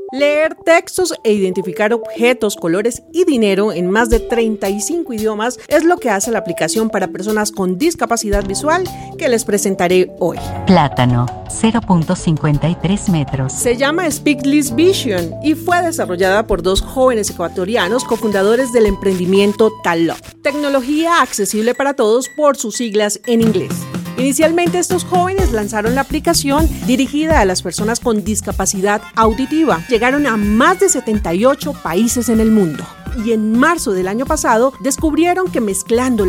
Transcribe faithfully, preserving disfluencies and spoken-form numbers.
Leer textos e identificar objetos, colores y dinero en más de treinta y cinco idiomas es lo que hace la aplicación para personas con discapacidad visual que les presentaré hoy. Plátano, cero punto cincuenta y tres metros. Se llama Speechless Vision y fue desarrollada por dos jóvenes ecuatorianos cofundadores del emprendimiento Talop, tecnología accesible para todos por sus siglas en inglés. Inicialmente estos jóvenes lanzaron la aplicación dirigida a las personas con discapacidad auditiva. Llegaron a más de setenta y ocho países en el mundo y en marzo del año pasado descubrieron que mezclando